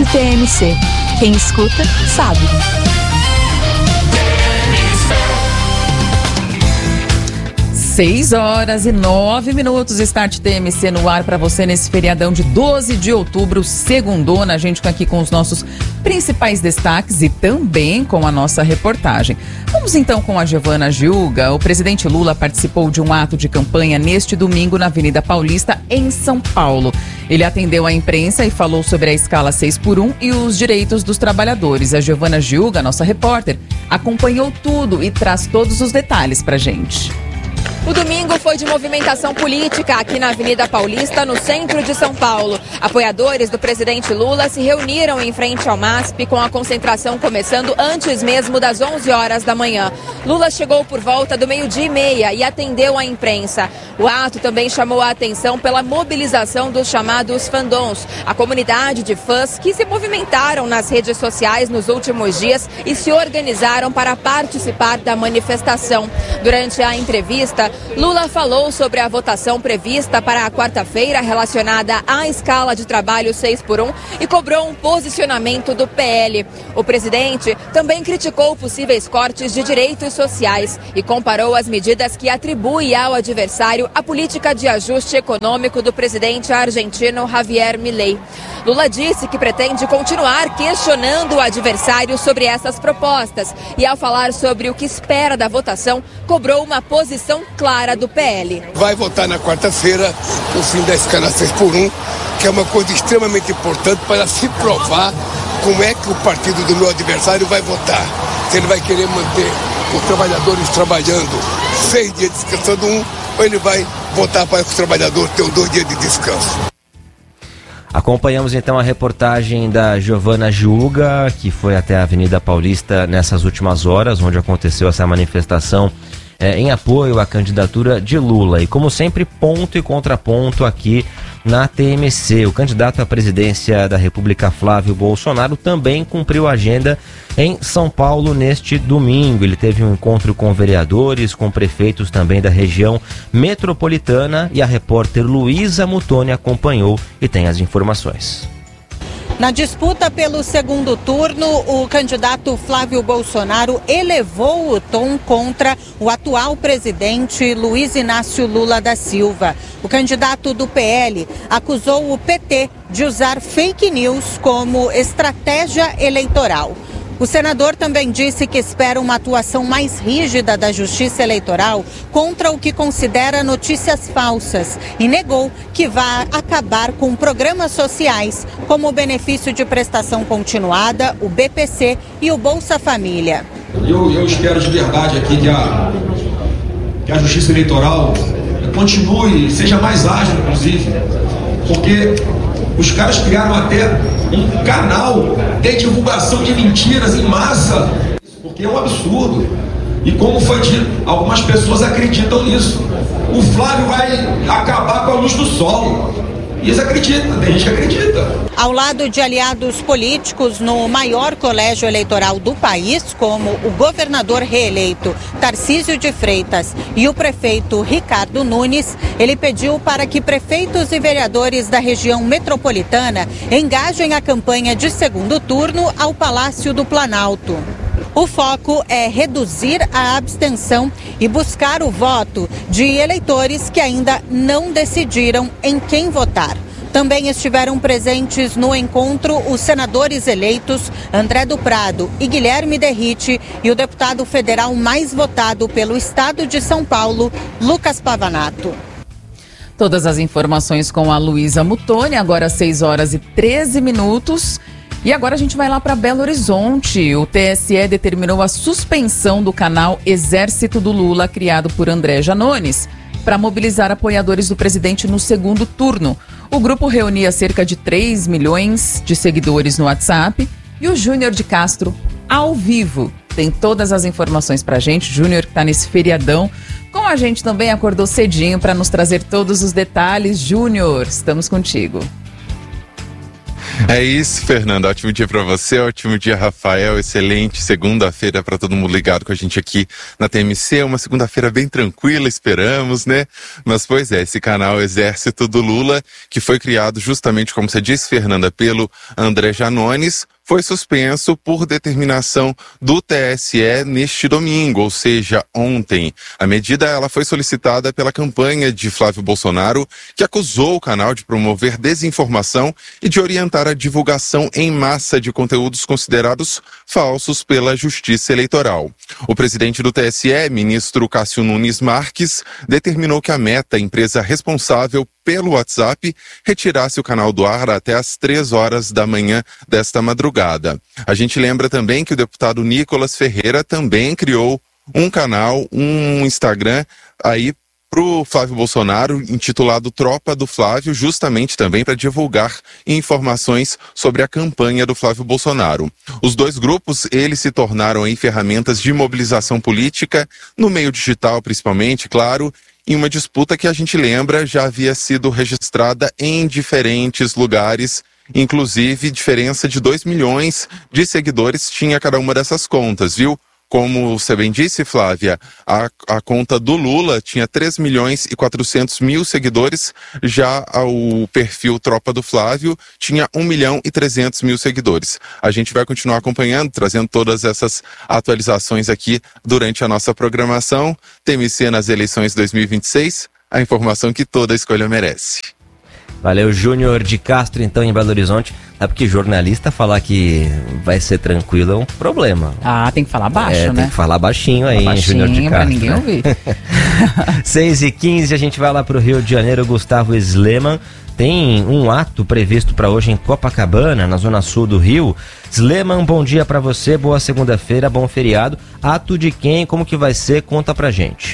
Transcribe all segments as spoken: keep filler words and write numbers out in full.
Tarde T M C. Quem escuta, sabe. seis horas e nove minutos, Start T M C no ar para você nesse feriadão de doze de outubro, segundona, a gente aqui com os nossos principais destaques e também com a nossa reportagem. Vamos então com a Giovana Gilga. O presidente Lula participou de um ato de campanha neste domingo na Avenida Paulista, em São Paulo. Ele atendeu a imprensa e falou sobre a escala seis por um e os direitos dos trabalhadores. A Giovana Gilga, nossa repórter, acompanhou tudo e traz todos os detalhes pra gente. O domingo foi de movimentação política aqui na Avenida Paulista, no centro de São Paulo. Apoiadores do presidente Lula se reuniram em frente ao M A S P, com a concentração começando antes mesmo das onze horas da manhã. Lula chegou por volta do meio-dia e meia e atendeu a imprensa. O ato também chamou a atenção pela mobilização dos chamados fandons, a comunidade de fãs que se movimentaram nas redes sociais nos últimos dias e se organizaram para participar da manifestação. Durante a entrevista, Lula falou sobre a votação prevista para a quarta-feira relacionada à escala de trabalho seis por um e cobrou um posicionamento do P L. O presidente também criticou possíveis cortes de direitos sociais e comparou as medidas que atribui ao adversário a política de ajuste econômico do presidente argentino Javier Milei. Lula disse que pretende continuar questionando o adversário sobre essas propostas e, ao falar sobre o que espera da votação, cobrou uma posição clara do P L. Vai votar na quarta-feira o fim da escala seis por um, que é uma coisa extremamente importante para se provar como é que o partido do meu adversário vai votar. Se ele vai querer manter os trabalhadores trabalhando seis dias descansando um, ou ele vai votar para que os trabalhadores tenham dois dias de descanso. Acompanhamos então a reportagem da Giovana Gilga, que foi até a Avenida Paulista nessas últimas horas, onde aconteceu essa manifestação é, em apoio à candidatura de Lula. E como sempre, ponto e contraponto aqui na T M C. O candidato à presidência da República, Flávio Bolsonaro, também cumpriu a agenda em São Paulo neste domingo. Ele teve um encontro com vereadores, com prefeitos também da região metropolitana, e a repórter Luísa Mutoni acompanhou e tem as informações. Na disputa pelo segundo turno, o candidato Flávio Bolsonaro elevou o tom contra o atual presidente Luiz Inácio Lula da Silva. O candidato do P L acusou o P T de usar fake news como estratégia eleitoral. O senador também disse que espera uma atuação mais rígida da Justiça Eleitoral contra o que considera notícias falsas e negou que vai acabar com programas sociais como o benefício de prestação continuada, o B P C e o Bolsa Família. Eu, eu espero de verdade aqui que a, que a Justiça Eleitoral continue, seja mais ágil, inclusive, porque os caras criaram até um canal de divulgação de mentiras em massa, porque é um absurdo. E como foi dito, algumas pessoas acreditam nisso. O Flávio vai acabar com a luz do sol. E eles acreditam, tem gente que acredita. Ao lado de aliados políticos no maior colégio eleitoral do país, como o governador reeleito Tarcísio de Freitas e o prefeito Ricardo Nunes, ele pediu para que prefeitos e vereadores da região metropolitana engajem a campanha de segundo turno ao Palácio do Planalto. O foco é reduzir a abstenção e buscar o voto de eleitores que ainda não decidiram em quem votar. Também estiveram presentes no encontro os senadores eleitos André do Prado e Guilherme Derrite e o deputado federal mais votado pelo estado de São Paulo, Lucas Pavanato. Todas as informações com a Luísa Mutoni, agora seis horas e treze minutos. E agora a gente vai lá para Belo Horizonte. O T S E determinou a suspensão do canal Exército do Lula, criado por André Janones, para mobilizar apoiadores do presidente no segundo turno. O grupo reunia cerca de três milhões de seguidores no WhatsApp e o Júnior de Castro, ao vivo, tem todas as informações para a gente. Júnior, que está nesse feriadão com a gente também, acordou cedinho para nos trazer todos os detalhes. Júnior, estamos contigo. É isso, Fernando. Ótimo dia para você, ótimo dia, Rafael. Excelente segunda-feira para todo mundo ligado com a gente aqui na T M C. Uma segunda-feira bem tranquila, esperamos, né? Mas, pois é, esse canal Exército do Lula, que foi criado justamente, como você disse, Fernanda, pelo André Janones, foi suspenso por determinação do T S E neste domingo, ou seja, ontem. A medida ela foi solicitada pela campanha de Flávio Bolsonaro, que acusou o canal de promover desinformação e de orientar a divulgação em massa de conteúdos considerados falsos pela Justiça Eleitoral. O presidente do T S E, ministro Cássio Nunes Marques, determinou que a Meta, empresa responsável pelo WhatsApp, retirasse o canal do ar até às três horas da manhã desta madrugada. A gente lembra também que o deputado Nicolas Ferreira também criou um canal, um Instagram aí pro Flávio Bolsonaro, intitulado Tropa do Flávio, justamente também para divulgar informações sobre a campanha do Flávio Bolsonaro. Os dois grupos, eles se tornaram aí ferramentas de mobilização política, no meio digital principalmente, claro, em uma disputa que a gente lembra já havia sido registrada em diferentes lugares, inclusive diferença de dois milhões de seguidores tinha cada uma dessas contas, viu? Como você bem disse, Flávia, a, a conta do Lula tinha três milhões e quatrocentos mil seguidores, já o perfil Tropa do Flávio tinha um milhão e trezentos mil seguidores. A gente vai continuar acompanhando, trazendo todas essas atualizações aqui durante a nossa programação. T M C nas eleições dois mil e vinte e seis, a informação que toda escolha merece. Valeu, Júnior de Castro, então, em Belo Horizonte. Sabe que jornalista falar que vai ser tranquilo é um problema. Ah, tem que falar baixo, é, né? Tem que falar baixinho aí, hein, Júnior de Castro. Pra ninguém ouvir. seis e quinze, a gente vai lá pro Rio de Janeiro. Gustavo Sleman tem um ato previsto para hoje em Copacabana, na zona sul do Rio. Sleman, bom dia para você, boa segunda-feira, bom feriado. Ato de quem, como que vai ser? Conta pra gente.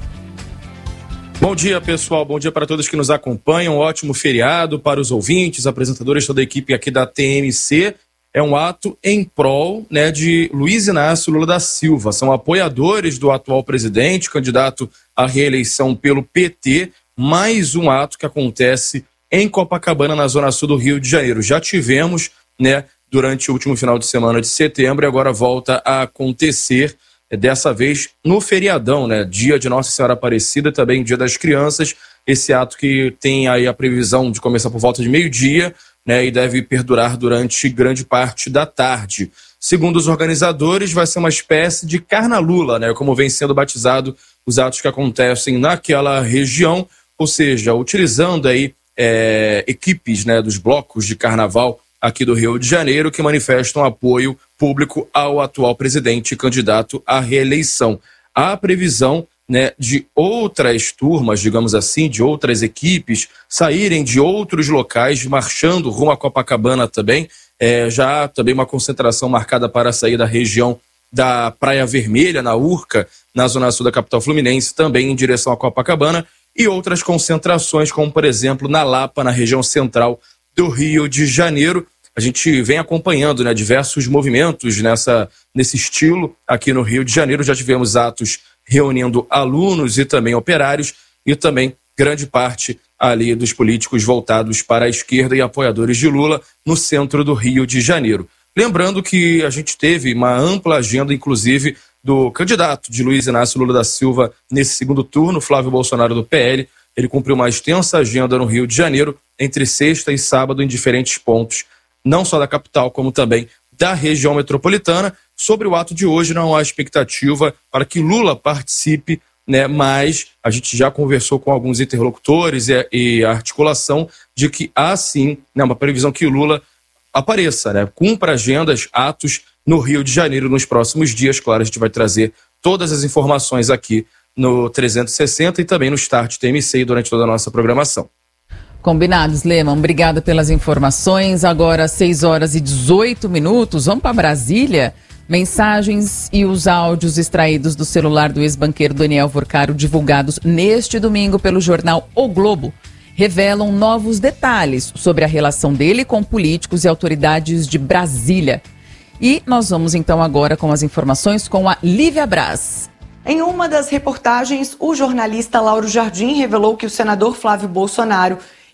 Bom dia, pessoal. Bom dia para todos que nos acompanham. Um ótimo feriado para os ouvintes, apresentadores, toda a equipe aqui da T M C. É um ato em prol, né, de Luiz Inácio Lula da Silva. São apoiadores do atual presidente, candidato à reeleição pelo P T. Mais um ato que acontece em Copacabana, na zona sul do Rio de Janeiro. Já tivemos, né, durante o último final de semana de setembro e agora volta a acontecer. Dessa vez no feriadão, né? Dia de Nossa Senhora Aparecida, também Dia das Crianças. Esse ato que tem aí a previsão de começar por volta de meio-dia, né? E deve perdurar durante grande parte da tarde. Segundo os organizadores, vai ser uma espécie de Carnalula, né? Como vem sendo batizado os atos que acontecem naquela região, ou seja, utilizando aí é, equipes, né, dos blocos de carnaval aqui do Rio de Janeiro, que manifestam apoio público ao atual presidente e candidato à reeleição. Há previsão, né, de outras turmas, digamos assim, de outras equipes, saírem de outros locais, marchando rumo a Copacabana também. É, já há também uma concentração marcada para sair da região da Praia Vermelha, na Urca, na zona sul da capital fluminense, também em direção a Copacabana, e outras concentrações, como por exemplo na Lapa, na região central do Rio de Janeiro. A gente vem acompanhando, né, diversos movimentos nessa, nesse estilo aqui no Rio de Janeiro. Já tivemos atos reunindo alunos e também operários, e também grande parte ali dos políticos voltados para a esquerda e apoiadores de Lula no centro do Rio de Janeiro. Lembrando que a gente teve uma ampla agenda, inclusive, do candidato de Luiz Inácio Lula da Silva nesse segundo turno, Flávio Bolsonaro do P L. Ele cumpriu uma extensa agenda no Rio de Janeiro, entre sexta e sábado, em diferentes pontos, não só da capital, como também da região metropolitana. Sobre o ato de hoje, não há expectativa para que Lula participe, né, mas a gente já conversou com alguns interlocutores e, e a articulação de que há sim, né, uma previsão que Lula apareça, né, cumpra agendas, atos no Rio de Janeiro nos próximos dias. Claro, a gente vai trazer todas as informações aqui no trezentos e sessenta e também no Start T M C durante toda a nossa programação. Combinados, Leman. Obrigada pelas informações. Agora, seis horas e dezoito minutos. Vamos para Brasília. Mensagens e os áudios extraídos do celular do ex-banqueiro Daniel Vorcaro, divulgados neste domingo pelo jornal O Globo, revelam novos detalhes sobre a relação dele com políticos e autoridades de Brasília. E nós vamos então agora com as informações com a Lívia Braz. Em uma das reportagens, o jornalista Lauro Jardim revelou que o senador Flávio Bolsonaro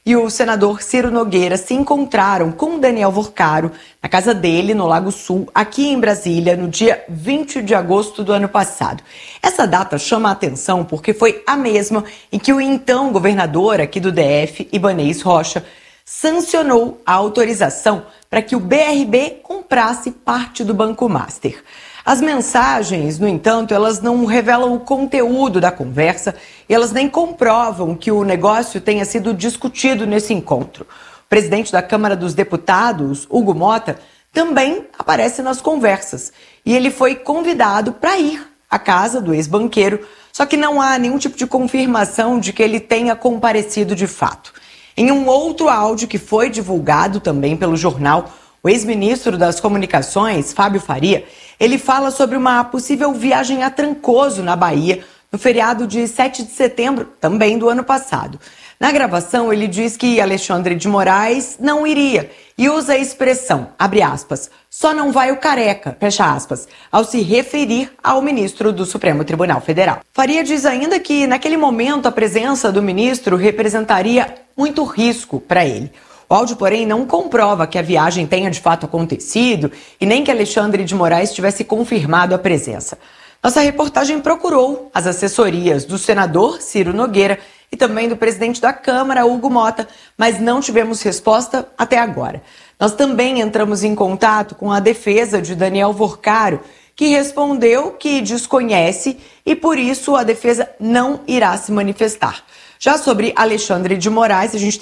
e o senador Ciro Nogueira se encontraram com Daniel Vorcaro na casa dele, no Lago Sul, aqui em Brasília, no dia vinte de agosto do ano passado. Essa data chama a atenção porque foi a mesma em que o então governador aqui do D F, Ibanez Rocha, sancionou a autorização para que o B R B comprasse parte do Banco Master. As mensagens, no entanto, elas não revelam o conteúdo da conversa e elas nem comprovam que o negócio tenha sido discutido nesse encontro. O presidente da Câmara dos Deputados, Hugo Mota, também aparece nas conversas e ele foi convidado para ir à casa do ex-banqueiro, só que não há nenhum tipo de confirmação de que ele tenha comparecido de fato. Em um outro áudio que foi divulgado também pelo jornal, o ex-ministro das Comunicações, Fábio Faria, ele fala sobre uma possível viagem a Trancoso, na Bahia, no feriado de sete de setembro, também do ano passado. Na gravação, ele diz que Alexandre de Moraes não iria e usa a expressão, abre aspas, só não vai o careca, fecha aspas, ao se referir ao ministro do Supremo Tribunal Federal. Faria diz ainda que, naquele momento, a presença do ministro representaria muito risco para ele. O áudio, porém, não comprova que a viagem tenha de fato acontecido e nem que Alexandre de Moraes tivesse confirmado a presença. Nossa reportagem procurou as assessorias do senador Ciro Nogueira e também do presidente da Câmara, Hugo Mota, mas não tivemos resposta até agora. Nós também entramos em contato com a defesa de Daniel Vorcaro, que respondeu que desconhece e, por isso, a defesa não irá se manifestar. Já sobre Alexandre de Moraes, a gente tem